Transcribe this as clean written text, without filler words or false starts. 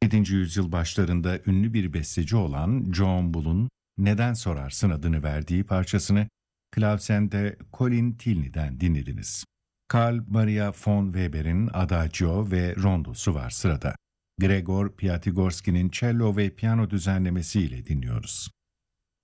17. yüzyıl başlarında ünlü bir besteci olan John Bull'un Neden Sorarsın adını verdiği parçasını klavsende Colin Tilney'den dinlediniz. Carl Maria von Weber'in Adagio ve Rondosu var sırada. Gregor Piatigorsky'nin cello ve piyano düzenlemesiyle dinliyoruz.